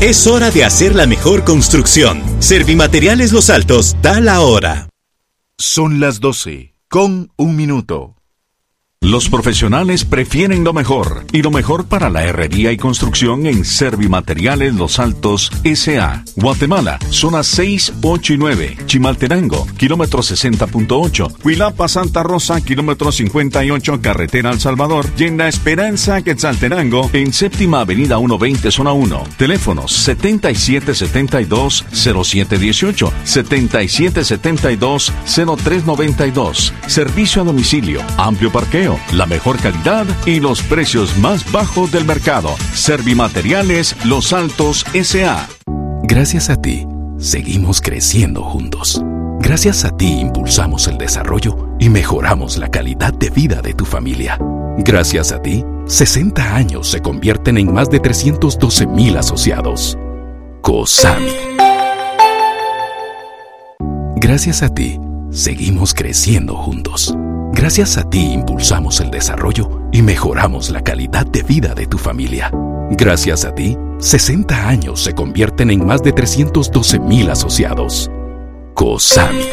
Es hora de hacer la mejor construcción. Servimateriales Los Altos da la hora. Son las 12:01. Los profesionales prefieren lo mejor, y lo mejor para la herrería y construcción en Servimateriales Los Altos S.A. Guatemala, zonas 6, 8 y 9. Chimaltenango, kilómetro 60.8. Huilapa, Santa Rosa, kilómetro 58, carretera El Salvador. Y en La Esperanza, Quetzaltenango, en Séptima Avenida 120, zona 1. Teléfonos 7772-0718, 7772-0392. Servicio a domicilio, amplio parqueo, la mejor calidad y los precios más bajos del mercado. Servimateriales Los Altos S.A. Gracias a ti, seguimos creciendo juntos. Gracias a ti impulsamos el desarrollo y mejoramos la calidad de vida de tu familia. Gracias a ti, 60 años se convierten en más de 312,000 asociados. COSAMI. Gracias a ti, seguimos creciendo juntos. Gracias a ti impulsamos el desarrollo y mejoramos la calidad de vida de tu familia. Gracias a ti, 60 años se convierten en más de 312,000 asociados. COSAMI.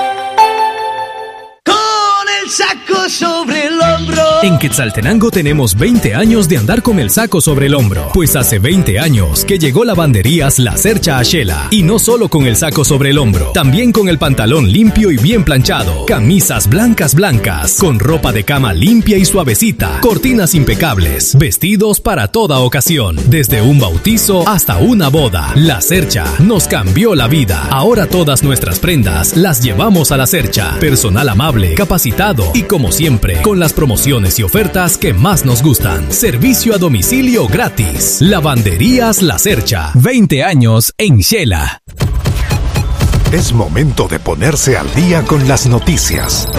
Saco sobre el hombro. En Quetzaltenango tenemos 20 años de andar con el saco sobre el hombro. Pues hace 20 años que llegó Lavanderías La Cercha a Xela. Y no solo con el saco sobre el hombro, también con el pantalón limpio y bien planchado. Camisas blancas, con ropa de cama limpia y suavecita. Cortinas impecables. Vestidos para toda ocasión. Desde un bautizo hasta una boda. La Cercha nos cambió la vida. Ahora todas nuestras prendas las llevamos a La Cercha. Personal amable, capacitado y como siempre, con las promociones y ofertas que más nos gustan. Servicio a domicilio gratis. Lavanderías La Cercha. 20 años en Xela. Es momento de ponerse al día con las noticias.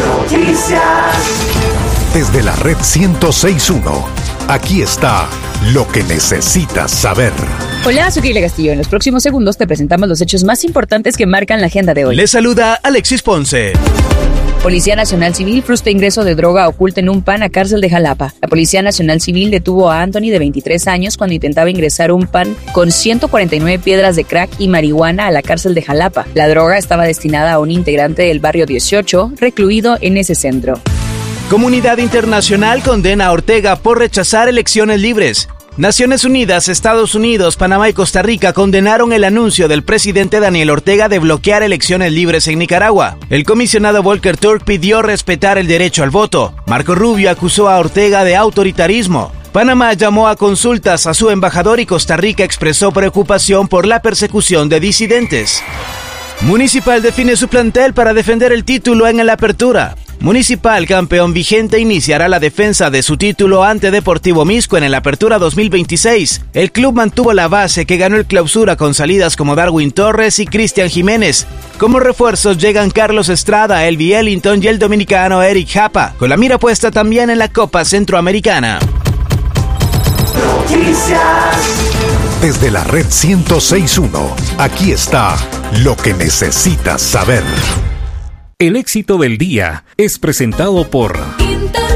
Desde la red 106.1, aquí está lo que necesitas saber. Hola, soy Keila Castillo. En los próximos segundos te presentamos los hechos más importantes que marcan la agenda de hoy. Les saluda Alexis Ponce. Policía Nacional Civil frustra ingreso de droga oculta en un pan a cárcel de Jalapa. La Policía Nacional Civil detuvo a Anthony, de 23 años, cuando intentaba ingresar un pan con 149 piedras de crack y marihuana a la cárcel de Jalapa. La droga estaba destinada a un integrante del barrio 18, recluido en ese centro. Comunidad internacional condena a Ortega por rechazar elecciones libres. Naciones Unidas, Estados Unidos, Panamá y Costa Rica condenaron el anuncio del presidente Daniel Ortega de bloquear elecciones libres en Nicaragua. El comisionado Volker Turk pidió respetar el derecho al voto. Marco Rubio acusó a Ortega de autoritarismo. Panamá llamó a consultas a su embajador y Costa Rica expresó preocupación por la persecución de disidentes. Municipal define su plantel para defender el título en el Apertura. Municipal, campeón vigente, iniciará la defensa de su título ante Deportivo Misco en el Apertura 2026. El club mantuvo la base que ganó el Clausura con salidas como Darwin Torres y Cristian Jiménez. Como refuerzos llegan Carlos Estrada, Elvi Ellington y el dominicano Eric Japa, con la mira puesta también en la Copa Centroamericana. Desde la red 106.1, aquí está lo que necesitas saber. El éxito del día es presentado por